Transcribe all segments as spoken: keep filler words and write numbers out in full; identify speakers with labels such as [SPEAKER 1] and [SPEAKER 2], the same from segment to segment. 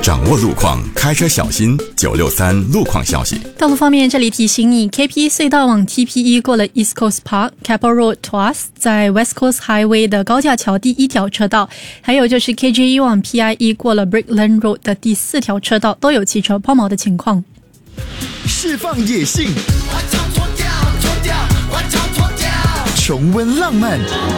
[SPEAKER 1] 掌握路况，开车小心。九六三路况消息。
[SPEAKER 2] 道路方面，这里提醒你 ，K P E 隧道往 T P E 过了 East Coast Park、Keppel Road Tuas， 在 West Coast Highway 的高架桥第一条车道，还有就是 K J E 往 P I E 过了 Brickland Road 的第四条车道，都有汽车抛锚的情况。
[SPEAKER 3] 释放野性，重温浪漫。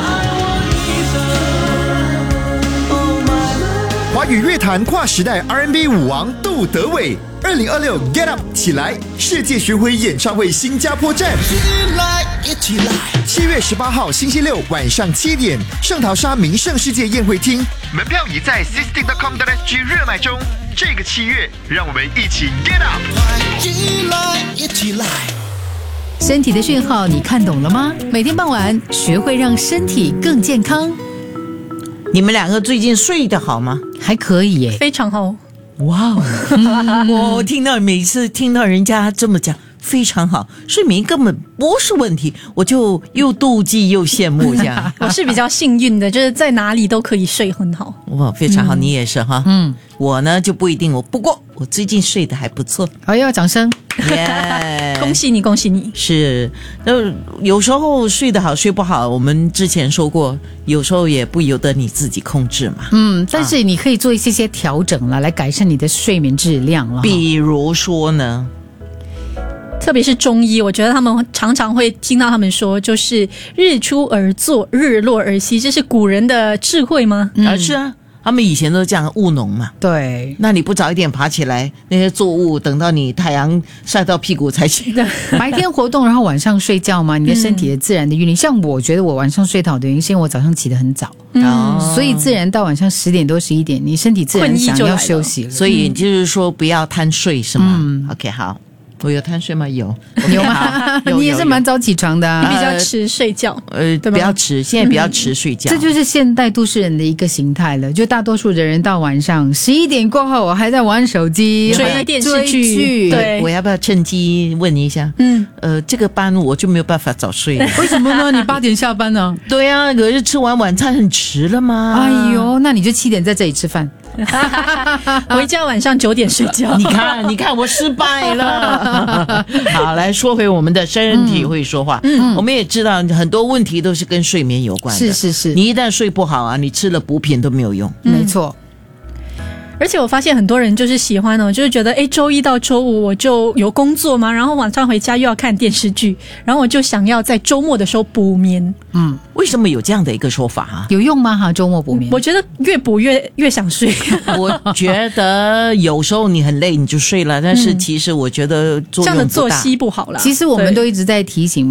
[SPEAKER 3] 华语乐坛跨时代 R and B 舞王杜德伟，二零二六 Get Up 起来世界巡回演唱会新加坡站，七月十八号星期六晚上七点，圣淘沙名胜世界宴会厅，门票已在 sisting dot com dot s g 热卖中。这个七月，让我们一起 Get Up，
[SPEAKER 4] 起来一起来。
[SPEAKER 5] 身体的讯号你看懂了吗？每天傍晚学会让身体更健康。
[SPEAKER 6] 你们两个最近睡得好吗？
[SPEAKER 5] 还可以耶，
[SPEAKER 2] 非常好。
[SPEAKER 6] 哇哦、嗯！我听到每次听到人家这么讲，非常好，睡眠根本不是问题，我就又妒忌又羡慕这样。
[SPEAKER 2] 我是比较幸运的，就是在哪里都可以睡很好。
[SPEAKER 6] 哇，非常好，嗯、你也是哈。
[SPEAKER 5] 嗯，
[SPEAKER 6] 我呢就不一定，我不过我最近睡得还不错。
[SPEAKER 5] 哎呀，掌声！
[SPEAKER 6] 耶、
[SPEAKER 2] yeah ，恭喜你，恭喜你！
[SPEAKER 6] 是，那有时候睡得好睡不好，我们之前说过，有时候也不由得你自己控制嘛。
[SPEAKER 5] 嗯，但是你可以做一些些调整了，来改善你的睡眠质量了。
[SPEAKER 6] 比如说呢？
[SPEAKER 2] 特别是中医，我觉得他们常常会听到他们说，就是日出而作，日落而息，这是古人的智慧吗？
[SPEAKER 6] 嗯、啊，是啊。他们以前都这样务农嘛，
[SPEAKER 5] 对。
[SPEAKER 6] 那你不早一点爬起来，那些作物等到你太阳晒到屁股才起来。
[SPEAKER 5] 白天活动，然后晚上睡觉嘛，你的身体的自然的韵律。嗯、像我觉得我晚上睡得好的原因，是因为我早上起得很早，嗯，所以自然到晚上十点多十一点，你身体自然想要休息了。
[SPEAKER 6] 所以就是说不要贪睡是吗？嗯 ，OK 好。我有贪睡吗？有，
[SPEAKER 5] 有吗？你也是蛮早起床的、啊，
[SPEAKER 2] 你比较迟睡觉，
[SPEAKER 6] 呃，比较迟，现在比较迟睡觉、嗯。
[SPEAKER 5] 这就是现代都市人的一个形态了。就大多数的人到晚上十一点过后，我还在玩手机、
[SPEAKER 2] 追电视剧。
[SPEAKER 6] 对，我要不要趁机问一下？嗯，呃，这个班我就没有办法早睡，
[SPEAKER 5] 为什么呢？你八点下班呢？
[SPEAKER 6] 对啊，可是吃完晚餐很迟了嘛。
[SPEAKER 5] 哎呦，那你就七点在这里吃饭。
[SPEAKER 2] 回家晚上九点睡觉。
[SPEAKER 6] 你看，你看，我失败了。好，来说回我们的身体会说话。嗯，我们也知道很多问题都是跟睡眠有关的。
[SPEAKER 5] 是是是，
[SPEAKER 6] 你一旦睡不好啊，你吃了补品都没有用。
[SPEAKER 5] 嗯、没错。
[SPEAKER 2] 而且我发现很多人就是喜欢哦，就是觉得诶周一到周五我就有工作嘛，然后晚上回家又要看电视剧，然后我就想要在周末的时候补眠。
[SPEAKER 6] 嗯，为什么有这样的一个说法啊？
[SPEAKER 5] 有用吗？哈，周末补眠？
[SPEAKER 2] 我觉得越补越越想睡。
[SPEAKER 6] 我觉得有时候你很累你就睡了，但是其实我觉得作用不大，
[SPEAKER 2] 这样的作息不好啦。
[SPEAKER 5] 其实我们都一直在提醒